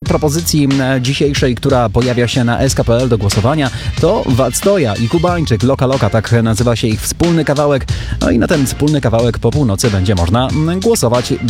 propozycji dzisiejszej, która pojawia się na SK.pl do głosowania, to Waldstoja i Kubańczyk, Loka Loka, tak nazywa się ich wspólny kawałek. No i na ten wspólny kawałek po północy będzie można głosować.